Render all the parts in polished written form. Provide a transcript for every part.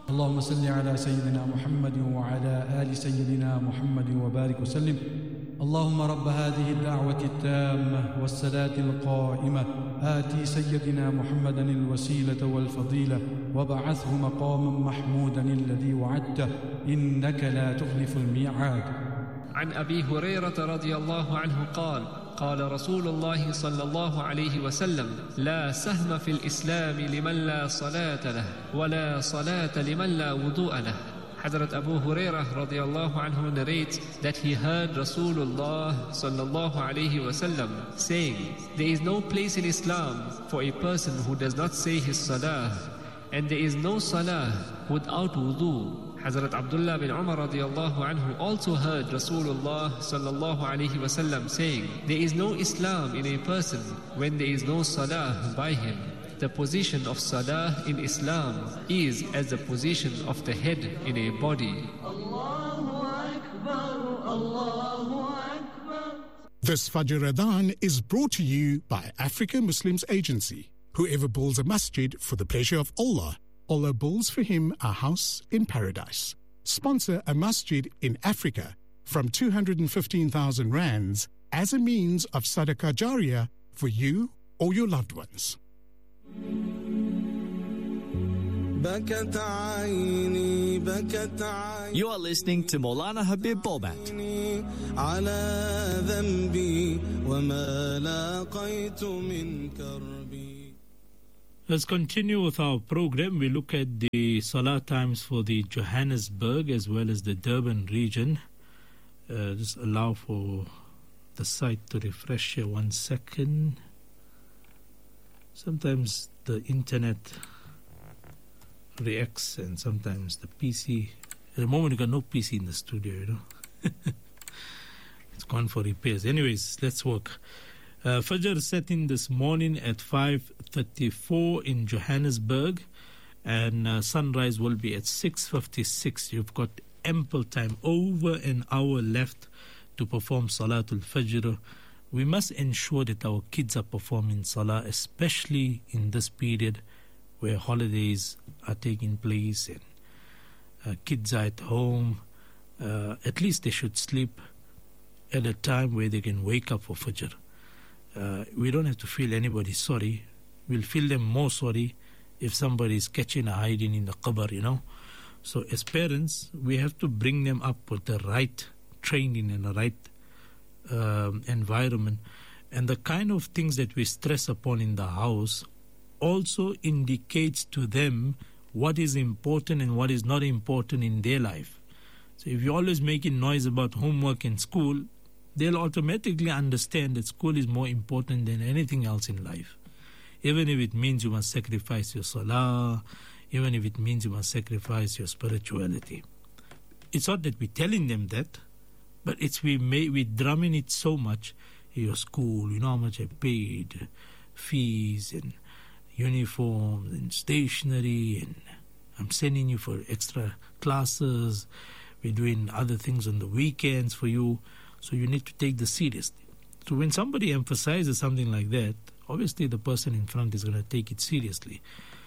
اللهم صل على سيدنا محمد وعلى آل سيدنا محمد وبارك وسلم. اللهم رب هذه الدعوة التامة والصلاة القائمة آتي سيدنا محمدا الوسيلة والفضيلة وبعثه مقاما محمودا الذي وعدته إنك لا تخلف الميعاد. عن أبي هريرة رضي الله عنه قال رسول الله صلى الله عليه وسلم: لا سهم في الإسلام لمن لا صلاة له ولا صلاة لمن لا وضوء له. Hazrat Abu Hurairah radiallahu anhu narrates that he heard Rasulullah sallallahu alayhi wasallam saying, there is no place in Islam for a person who does not say his salah, and there is no salah without wudu. Hazrat Abdullah bin Umar radiallahu anhu also heard Rasulullah sallallahu alayhi wasallam saying, there is no Islam in a person when there is no salah by him. The position of salah in Islam is as the position of the head in a body. Allahu Akbar, Allahu Akbar. This Fajr Adhan is brought to you by Africa Muslims Agency. Whoever builds a masjid for the pleasure of Allah, Allah builds for him a house in paradise. Sponsor a masjid in Africa from 215,000 rands as a means of sadaqah jariyah for you or your loved ones. You are listening to Maulana Habib Bobat. Let's continue with our program. We look at the salah times for the Johannesburg as well as the Durban region. Just allow for the site to refresh here 1 second. Sometimes the internet reacts and sometimes the PC. At the moment, you got no PC in the studio, you know. It's gone for repairs. Anyways, let's work. Fajr set in this morning at 5:34 in Johannesburg, and sunrise will be at 6:56. You've got ample time, over an hour left to perform Salatul Fajr. We must ensure that our kids are performing Salah, especially in this period where holidays are taking place and kids are at home. At least they should sleep at a time where they can wake up for Fajr. We don't have to feel anybody sorry. We'll feel them more sorry if somebody is catching a hiding in the qabr, you know. So as parents, we have to bring them up with the right training and the right environment. And the kind of things that we stress upon in the house also indicates to them what is important and what is not important in their life. So if you're always making noise about homework in school, they'll automatically understand that school is more important than anything else in life. Even if it means you must sacrifice your salah, even if it means you must sacrifice your spirituality. It's not that we're telling them that, but it's we drumming it so much. Your school, you know how much I paid, fees and uniforms and stationery, and I'm sending you for extra classes. We're doing other things on the weekends for you. So you need to take this seriously. So when somebody emphasizes something like that, obviously the person in front is going to take it seriously.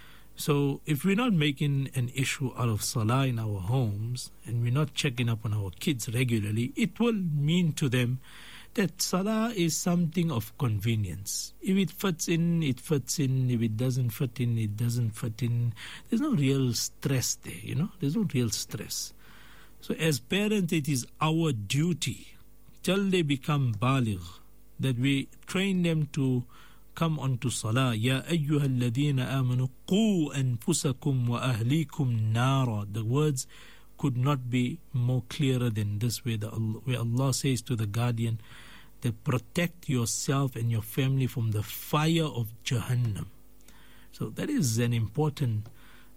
So if we're not making an issue out of salah in our homes and we're not checking up on our kids regularly, it will mean to them that salah is something of convenience. If it fits in, it fits in. If it doesn't fit in, it doesn't fit in. There's no real stress there, you know. There's no real stress. So as parents, it is our duty till they become baligh that we train them to come onto salah. Ya ayyuhal ladhina amanu qu anfusakum wa ahlikum nara. The words could not be more clearer than this, where Allah says to the guardian that protect yourself and your family from the fire of Jahannam. So that is an important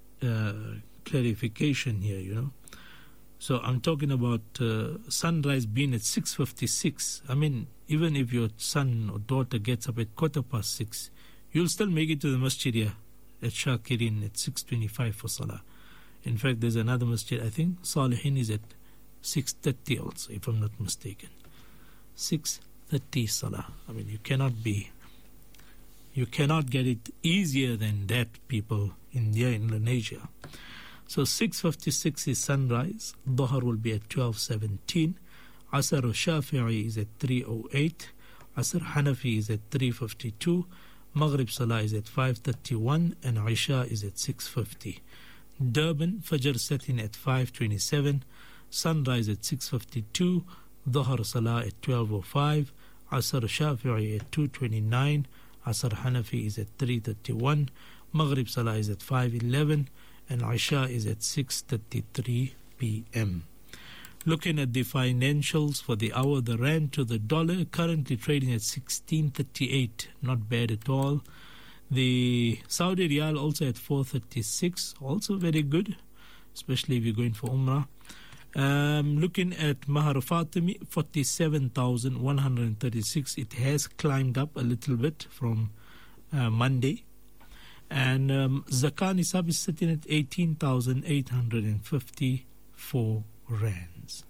clarification here, you know. So I'm talking about sunrise being at 6:56. I mean, even if your son or daughter gets up at 6:15, you'll still make it to the masjid here at Shakirin at 6:25 for salah. In fact, there's another masjid, I think Salihin is at 6:30 also, if I'm not mistaken. 6:30 salah. I mean, you cannot get it easier than that, people in Indonesia. So 6:56 is sunrise. Dhuhr will be at 12:17. Asr Shafi'i is at 3:08. Asr Hanafi is at 3:52. Maghrib Salah is at 5:31. And Isha is at 6:50. Durban, Fajr setting at 5:27. Sunrise at 6:52. Dhuhr Salah at 12:05. Asr Shafi'i at 2:29. Asr Hanafi is at 3:31. Maghrib Salah is at 5:11. And Isha is at 6:33 p.m. Looking at the financials for the hour, the rand to the dollar currently trading at 16.38, not bad at all. The Saudi Riyal also at 4.36, also very good, especially if you're going for Umrah. Looking at Mahar Fatimi, 47,136. It has climbed up a little bit from Monday. And Zakat Nisab is sitting at 18,854 rands.